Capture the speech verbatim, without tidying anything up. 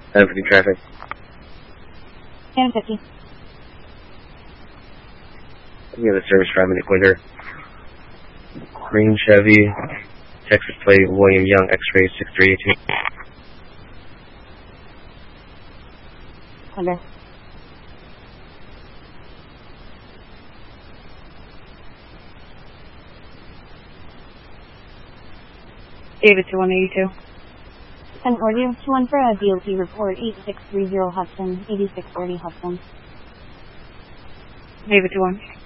Everything traffic. ten fifty. Give the service five minute quicker. Green Chevy, Texas plate, William Young, X-ray six three eight two. Under. David two one eighty two. ten forty, two one for a D O T report, eight six three zero Hudson, eighty-six forty Hudson. David two one.